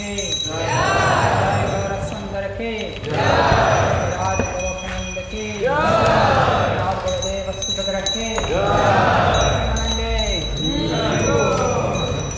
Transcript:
के जय गौर सुंदर के राज गोपनंद के राज गुरुदेव सुभद्रा के